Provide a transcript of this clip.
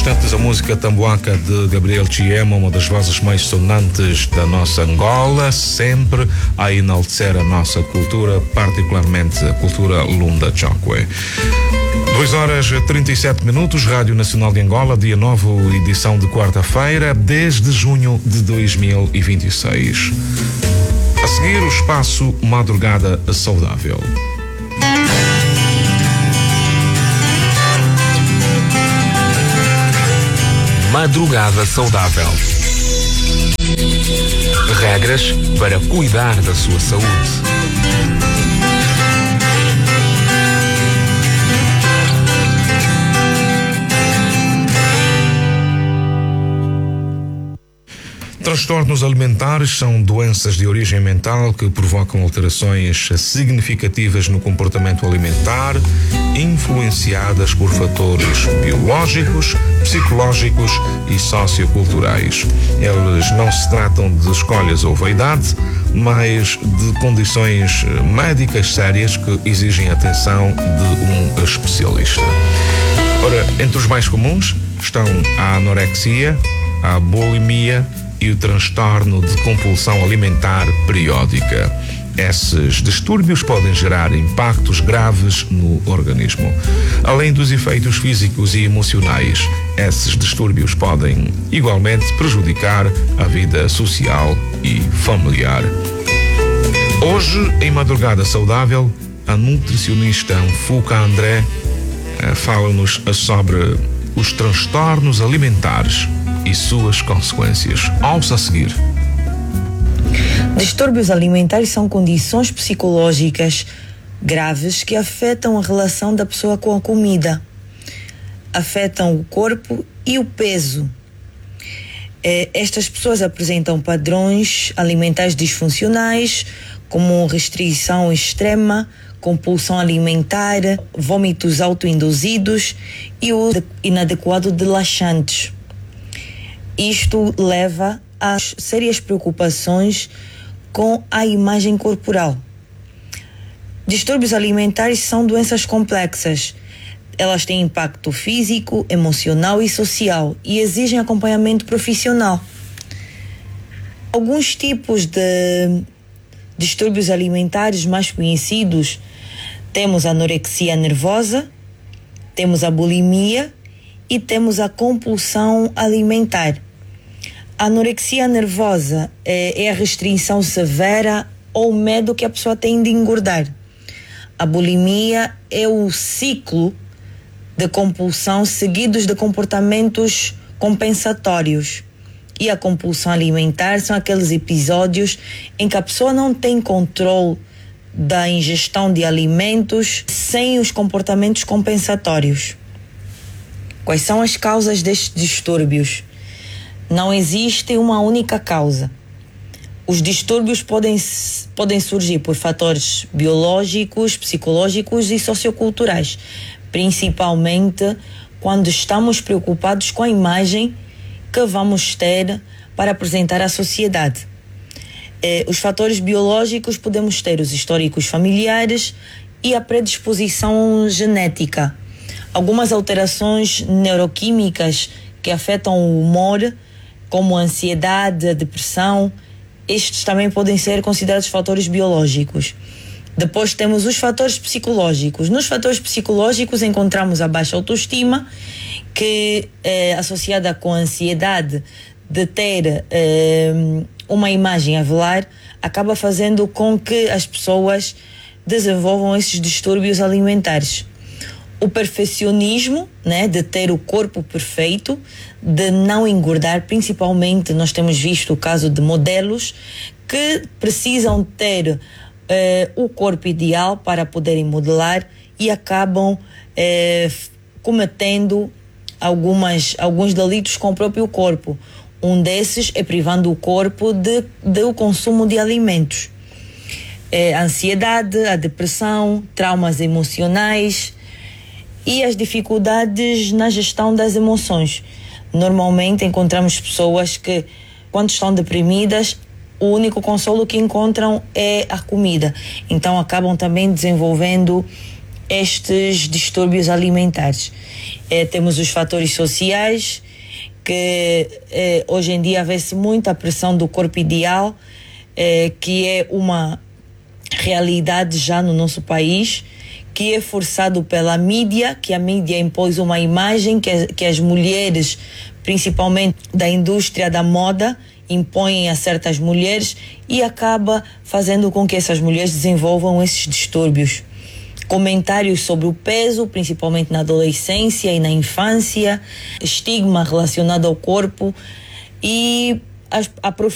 instantes a música Tamboaca de Gabriel Chiema, uma das vozes mais sonantes da nossa Angola, sempre a enaltecer a nossa cultura, particularmente a cultura Lunda Chokwe. 2h37, Rádio Nacional de Angola, dia 9, edição de quarta-feira, 10 de junho de 2026. A seguir, o espaço Madrugada Saudável. Madrugada Saudável. Regras para cuidar da sua saúde. Transtornos alimentares são doenças de origem mental que provocam alterações significativas no comportamento alimentar, influenciadas por fatores biológicos, psicológicos e socioculturais. Eles não se tratam de escolhas ou vaidade, mas de condições médicas sérias que exigem a atenção de um especialista. Ora, entre os mais comuns estão a anorexia, a bulimia e o transtorno de compulsão alimentar periódica. Esses distúrbios podem gerar impactos graves no organismo. Além dos efeitos físicos e emocionais, esses distúrbios podem igualmente prejudicar a vida social e familiar. Hoje, em Madrugada Saudável, a nutricionista Fuca André fala-nos sobre os transtornos alimentares e suas consequências. Ouça a seguir. Distúrbios alimentares são condições psicológicas graves que afetam a relação da pessoa com a comida, afetam o corpo e o peso. Estas pessoas apresentam padrões alimentares disfuncionais, como restrição extrema, compulsão alimentar, vômitos autoinduzidos e o uso inadequado de laxantes. Isto leva a sérias preocupações com a imagem corporal. Distúrbios alimentares são doenças complexas. Elas têm impacto físico, emocional e social e exigem acompanhamento profissional. Alguns tipos de distúrbios alimentares mais conhecidos: temos a anorexia nervosa, temos a bulimia e temos a compulsão alimentar. A anorexia nervosa é a restrição severa ou medo que a pessoa tem de engordar. A bulimia é o ciclo de compulsão seguidos de comportamentos compensatórios. E a compulsão alimentar são aqueles episódios em que a pessoa não tem controle da ingestão de alimentos sem os comportamentos compensatórios. Quais são as causas destes distúrbios? Não existe uma única causa. Os distúrbios podem surgir por fatores biológicos, psicológicos e socioculturais, principalmente quando estamos preocupados com a imagem que vamos ter para apresentar à sociedade. Os fatores biológicos podemos ter os históricos familiares e a predisposição genética. Algumas alterações neuroquímicas que afetam o humor, como a ansiedade, a depressão, estes também podem ser considerados fatores biológicos. Depois temos os fatores psicológicos. Nos fatores psicológicos encontramos a baixa autoestima, que é associada com a ansiedade de ter uma imagem a velar, acaba fazendo com que as pessoas desenvolvam esses distúrbios alimentares. O perfeccionismo, de ter o corpo perfeito, de não engordar, principalmente nós temos visto o caso de modelos que precisam ter o corpo ideal para poderem modelar e acabam cometendo alguns delitos com o próprio corpo. Um desses é privando o corpo do consumo de alimentos. A ansiedade, a depressão, traumas emocionais e as dificuldades na gestão das emoções. Normalmente encontramos pessoas que, quando estão deprimidas, o único consolo que encontram é a comida. Então acabam também desenvolvendo estes distúrbios alimentares. Temos os fatores sociais, que hoje em dia vê-se muita pressão do corpo ideal, que é uma realidade já no nosso país, que é forçado pela mídia, que a mídia impôs uma imagem que as mulheres, principalmente da indústria da moda, impõem a certas mulheres e acaba fazendo com que essas mulheres desenvolvam esses distúrbios. Comentários sobre o peso, principalmente na adolescência e na infância, estigma relacionado ao corpo, e a